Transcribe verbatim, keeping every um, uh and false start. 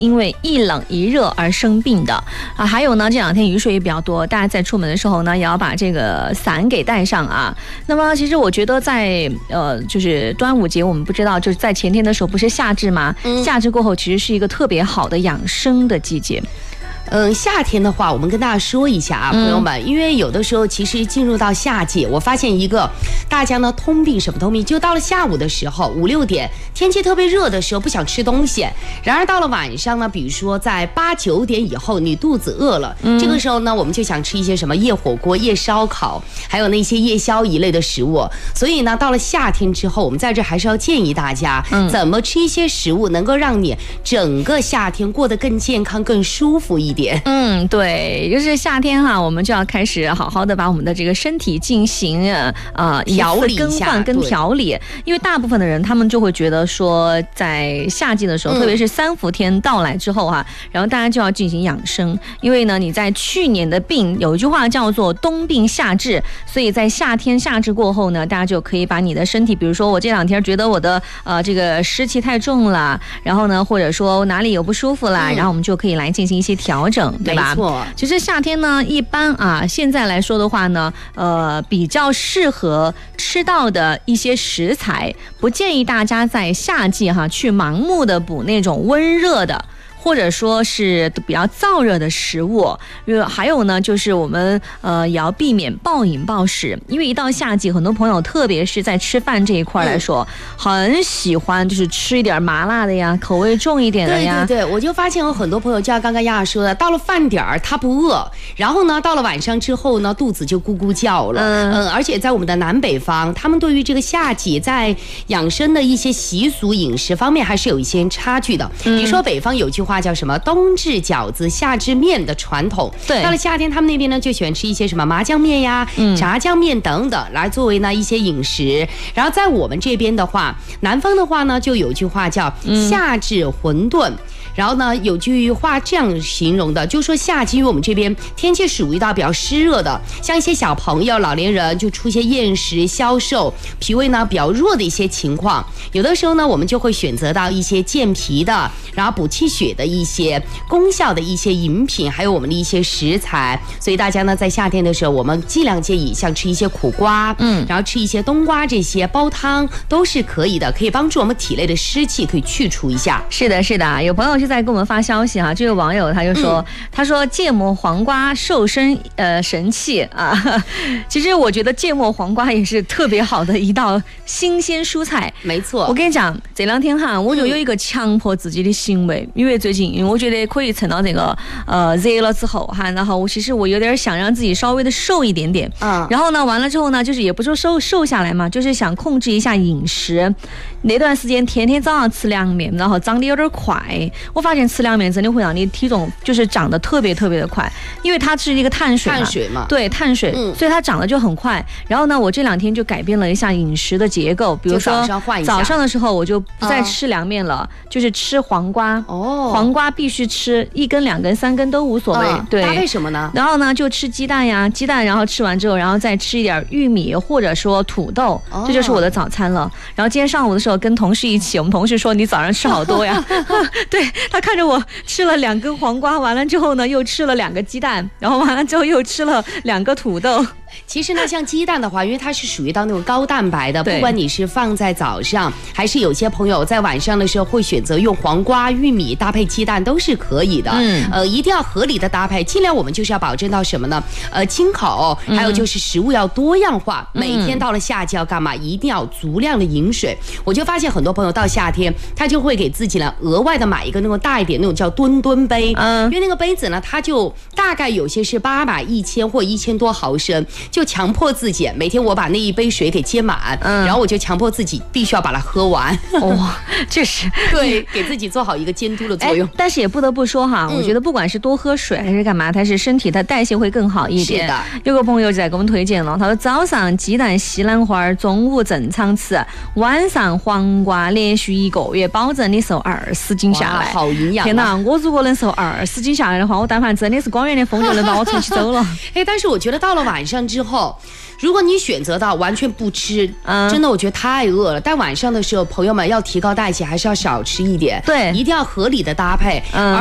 因为一冷一热而生病的啊。还有呢，这两天雨水也比较多，大家在出门的时候呢，也要把这个伞给带上啊。那么其实我觉得在呃，就是端午节，我们不知道就是在前天的时候不是夏至吗？嗯、夏至过后其实是一个特别好的养生的季节。 嗯，夏天的话，我们跟大家说一下啊，朋友们，因为有的时候其实进入到夏季，我发现一个大家呢通病什么通病，就到了下午的时候，五六点，天气特别热的时候，不想吃东西。然而到了晚上呢，比如说在八九点以后，你肚子饿了，嗯、这个时候呢，我们就想吃一些什么夜火锅、夜烧烤，还有那些夜宵一类的食物。所以呢，到了夏天之后，我们在这还是要建议大家，嗯、怎么吃一些食物能够让你整个夏天过得更健康、更舒服一点。 嗯，对，就是夏天哈，我们就要开始好好的把我们的这个身体进行呃调理更换跟调理，因为大部分的人他们就会觉得说，在夏季的时候，嗯、特别是三伏天到来之后哈，然后大家就要进行养生，因为呢你在去年的病有一句话叫做冬病夏治，所以在夏天夏至过后呢，大家就可以把你的身体，比如说我这两天觉得我的呃这个湿气太重了，然后呢或者说哪里有不舒服啦，嗯、然后我们就可以来进行一些调整。对吧？ 没错， 其实夏天呢，一般啊，现在来说的话呢，呃，比较适合吃到的一些食材，不建议大家在夏季哈去盲目的补那种温热的。或者说是比较燥热的食物，因为还有呢，就是我们呃也要避免暴饮暴食，因为一到夏季，很多朋友特别是在吃饭这一块来说，嗯、很喜欢就是吃一点麻辣的呀，口味重一点的呀。 对对对，我就发现有很多朋友，就像刚刚亚亚说的，到了饭点儿他不饿，然后呢，到了晚上之后呢，肚子就咕咕叫了。嗯嗯，而且在我们的南北方，他们对于这个夏季在养生的一些习俗饮食方面还是有一些差距的。嗯、比如说北方有句话。话叫什么冬至饺子夏至面的传统，对，到了夏天他们那边呢就喜欢吃一些什么麻酱面呀、嗯、炸酱面等等来作为呢一些饮食。然后在我们这边的话，南方的话呢就有句话叫夏至馄饨。嗯然后呢，有句话这样形容的，就是说夏季，因为我们这边天气属于到比较湿热的，像一些小朋友、老年人就出现厌食、消瘦、脾胃呢比较弱的一些情况。有的时候呢，我们就会选择到一些健脾的，然后补气血的一些功效的一些饮品，还有我们的一些食材。所以大家呢，在夏天的时候，我们尽量建议像吃一些苦瓜，嗯，然后吃一些冬瓜，这些煲汤都是可以的，可以帮助我们体内的湿气可以去除一下。 是的，是的，有朋友就在给我们发消息哈，这位网友他就说，嗯、他说芥末黄瓜瘦身呃神器啊，其实我觉得芥末黄瓜也是特别好的一道新鲜蔬菜。 没错， 我跟你讲，这两天哈，我就有一个强迫自己的行为，嗯、因为最近因为我觉得可以趁到这个呃热了之后哈，然后我其实我有点想让自己稍微的瘦一点点，嗯，然后呢完了之后呢，就是也不是瘦瘦下来嘛，就是想控制一下饮食。那段时间天天早上吃凉面，然后长得有点快。我发现吃凉面真的会让你体重就是长得特别特别的快，因为它是一个碳水嘛， 碳水嘛， 对，碳水，嗯、所以它长得就很快。然后呢，我这两天就改变了一下饮食的结构，比如说早上换一下， 早上的时候我就不再吃凉面了，嗯、就是吃黄瓜。哦，黄瓜必须吃一根、两根、三根都无所谓。嗯、对， 搭配什么呢？ 然后呢，就吃鸡蛋呀，鸡蛋，然后吃完之后，然后再吃一点玉米或者说土豆，哦、这就是我的早餐了。然后今天上午的时候跟同事一起，我们同事说你早上吃好多呀，对，他看着我吃了两根黄瓜，完了之后呢又吃了两个鸡蛋，然后完了之后又吃了两个土豆。 其实呢，像鸡蛋的话，因为它是属于到那种高蛋白的，不管你是放在早上，还是有些朋友在晚上的时候会选择用黄瓜、玉米搭配鸡蛋，都是可以的。嗯，呃，一定要合理的搭配，尽量我们就是要保证到什么呢？呃，清口，还有就是食物要多样化。嗯、每天到了夏季要干嘛？一定要足量的饮水。我就发现很多朋友到夏天，他就会给自己呢额外的买一个那种大一点那种叫吨吨杯，嗯，因为那个杯子呢，它就大概有些是八百、一千或一千多毫升。就强迫自己每天我把那一杯水给接满，嗯，然后我就强迫自己必须要把它喝完。 哇，这是对给自己做好一个监督的作用。 但是也不得不说哈，嗯、我觉得不管是多喝水还是干嘛，它是身体的代谢会更好一点。 是的， 有个朋友就在给我们推荐了，他说早上鸡蛋、西兰花，中午正常吃，晚上黄瓜，连续一个月，保证你瘦二十斤下来。 好营养、啊！ 天哪，我如果能瘦二十斤下来的话，我但凡真的是广元的风就能把我撑起走了。 哎，但是我觉得到了晚上之后，如果你选择到完全不吃，嗯、真的我觉得太饿了。但晚上的时候，朋友们要提高代谢，还是要少吃一点， 对， 一定要合理的搭配。嗯。